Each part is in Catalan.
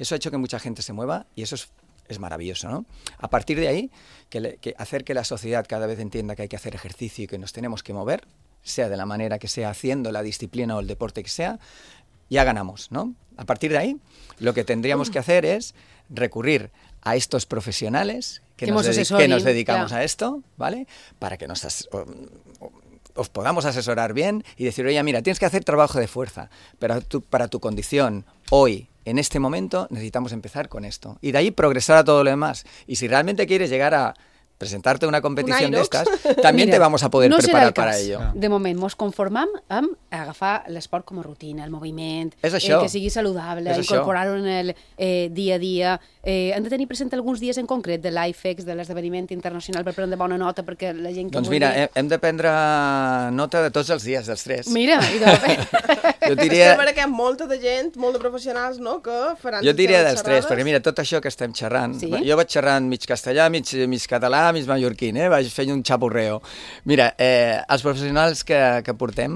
Eso ha hecho que mucha gente se mueva y eso es maravilloso, ¿no? A partir de ahí, hacer que la sociedad cada vez entienda que hay que hacer ejercicio y que nos tenemos que mover, sea de la manera que sea, haciendo la disciplina o el deporte que sea, ya ganamos, ¿no? A partir de ahí, lo que tendríamos que hacer es recurrir a estos profesionales que nos dedicamos a esto, ¿vale? Para que os podamos asesorar bien y decir, oye, mira, tienes que hacer trabajo de fuerza, pero para tu condición hoy, en este momento, necesitamos empezar con esto. Y de ahí progresar a todo lo demás. Y si realmente quieres llegar a presentarte a una competició d'estes, també te vamos a poder preparar para ello. De moment, mos conformam amb agafar l'esport com a rutina, el moviment, que sigui saludable, incorporar-ho en el dia a dia. Hem de tenir present alguns dies en concret de l'IFEX, de l'esdeveniment internacional, per prendre bona nota, perquè la gent que doncs mira, hem de prendre nota de tots els dies, dels 3. Mira, i de jo diria... És que hi ha molta de gent, molt de professionals, no?, que faran... Jo diria dels 3, perquè mira, tot això que estem xerrant, jo vaig xerrant mig castellà, mig català, mig mallorquín, vaig fent un xapurreo. Mira, els professionals que portem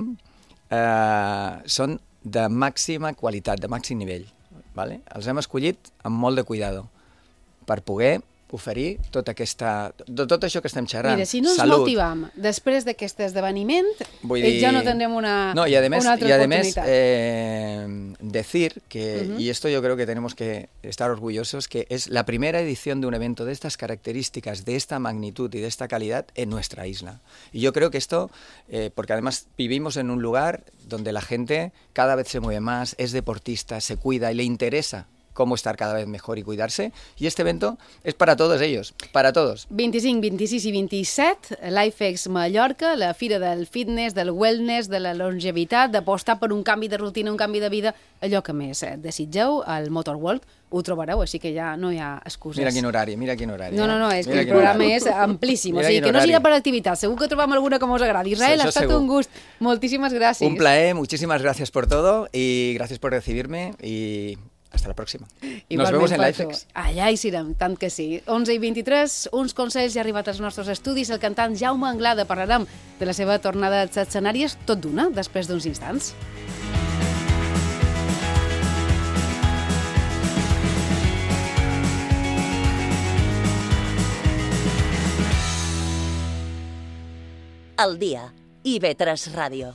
són de màxima qualitat, de màxim nivell. Vale? Els hem escollit amb molt de cuidado per poder oferir tot això que estem xerrant. Mira, si no ens motivam després d'aquest esdeveniment, ja no tendrem una altra oportunitat. Decir que, y esto yo creo que tenemos que estar orgullosos, que es la primera edición de un evento de estas características, de esta magnitud y de esta calidad en nuestra isla. Y yo creo que esto, porque además vivimos en un lugar donde la gente cada vez se mueve más, es deportista, se cuida y le interesa cómo estar cada vez mejor y cuidarse. Y este evento es para todos ellos, para todos. 25, 26 i 27, l'IFEX Mallorca, la fira del fitness, del wellness, de la longevitat, d'apostar per un canvi de rutina, un canvi de vida, allò que més desitgeu, al Motor World, ho trobareu, així que ja no hi ha excuses. Mira quin horari. No, és que el programa és amplíssim, o sigui que no serà per activitat, segur que trobam alguna que us agradi. Israel, ha estat un gust. Moltíssimes gràcies. Un plaer, muchísimas gracias por todo y gracias por recibirme y... hasta la próxima. Nos vemos en l'IFEX. Allà hi serem, tant que sí. 11 i 23, uns consells ja arribat als nostres estudis. El cantant Jaume Anglada, parlarem de la seva tornada als escenaris tot d'una, després d'uns instants. Al dia, IB3 Ràdio.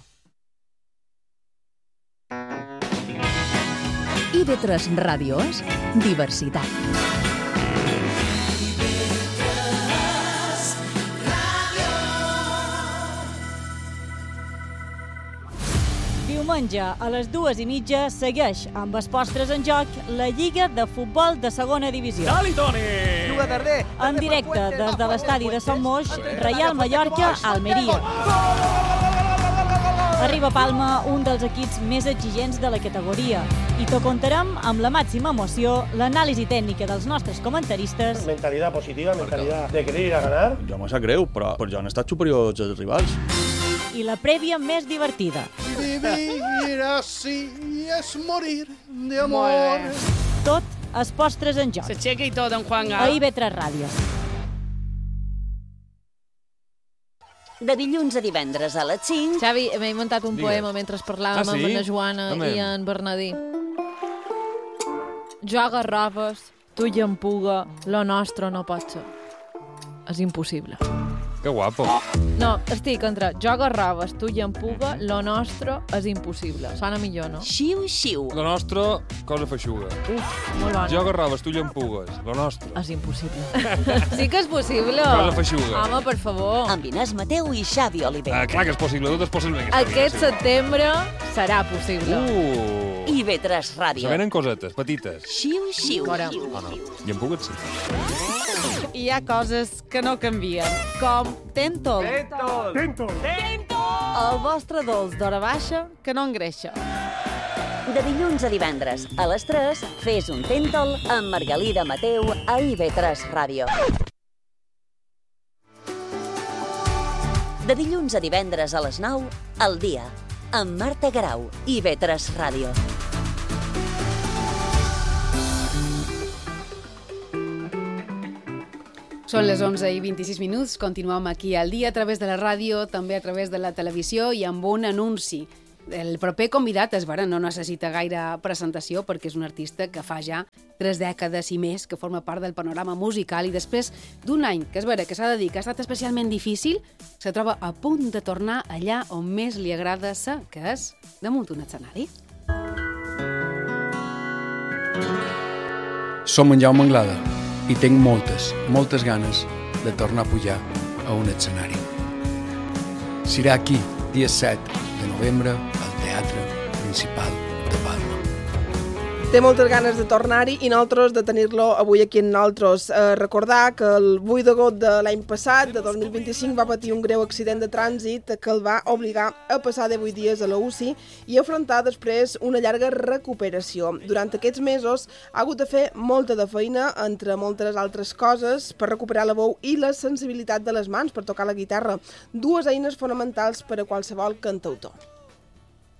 IB3 Ràdio és diversitat. Diumenge a les 2:30 segueix amb els postres en joc la Lliga de Futbol de Segona Divisió. Dali, Toni! Juga tarder. En directe des de l'estadi de Sant Moix, Reial Mallorca, Almeria. Arriba a Palma un dels equips més exigents de la categoria i t'ho contarem amb la màxima emoció, l'anàlisi tècnica dels nostres comentaristes. Mentalitat positiva, mentalitat de querer ir a ganar. Jo me sap greu, però ja han estat superiors als rivals. I la prèvia més divertida. Vivir así es morir de amor. Tot els postres en joc. S'aixeca i tot, en Juan. A IB3 Ràdio. De dilluns a divendres a les 5... Xavi, m'he inventat un poema mentre parlàvem amb la Joana i en Bernadí. Jo agarraves, tu i en puga, lo nostre no pot ser. És impossible. Que guapo. No, estic entre jo agarraves, tu i en puga, lo nostre és impossible. Sona millor, no? Xiu, xiu. Lo nostre, cosa feixuga. Uf, molt bona. Jo agarraves, tu i en pugues. Lo nostre. És impossible. Sí que és possible. Cosa feixuga. Home, per favor. Amb Inés Mateu i Xavi Oliver. Clar que és possible, tot és possible. Aquest setembre serà possible. IB3 Ràdio. Se venen cosetes, petites. Xiu, xiu. Oh, no. I en pugues, sí. Hi ha coses que no canvien, com Tentol. Tentol. El vostre dolç d'hora baixa que no engreixa. De dilluns a divendres a les 3, fes un Tentol amb Margalida Mateu a IB3 Ràdio. De dilluns a divendres a les 9, al dia, amb Marta Grau, IB3 Ràdio. Són les 11 i 26 minuts, continuem aquí al dia a través de la ràdio, també a través de la televisió i amb un anunci. El proper convidat, és vera, no necessita gaire presentació perquè és un artista que fa ja 3 dècades i més que forma part del panorama musical i després d'un any, que és vera, que s'ha de dir que ha estat especialment difícil, se troba a punt de tornar allà on més li agrada ser, que és damunt un escenari. Som en Jaume Anglada i tinc moltes ganes de tornar a pujar a un escenari. Serà aquí, dia 7 de novembre, al Teatre Principal de Palma. Té moltes ganes de tornar-hi i nosaltres de tenir-lo avui aquí amb nosaltres. Recordar que el 8 d'agost de l'any passat, de 2025, va patir un greu accident de trànsit que el va obligar a passar 18 dies a la UCI i afrontar després una llarga recuperació. Durant aquests mesos ha hagut de fer molta de feina, entre moltes altres coses, per recuperar la veu i la sensibilitat de les mans per tocar la guitarra, dues eines fonamentals per a qualsevol cantautor.